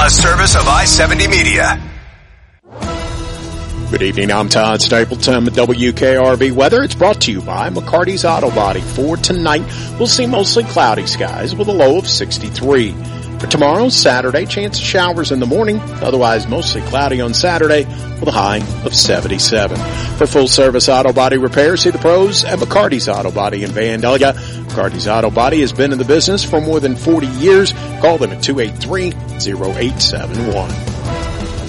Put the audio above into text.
A service of I-70 Media. Good evening, I'm Todd Stapleton with WKRB Weather. It's brought to you by McCarty's Auto Body. For tonight, we'll see mostly cloudy skies with a low of 63. For tomorrow, Saturday, chance of showers in the morning, otherwise mostly cloudy on Saturday with a high of 77. For full-service auto body repair, see the pros at McCarty's Auto Body in Vandalia. McCarty's Auto Body has been in the business for more than 40 years. Call them at 283-0871.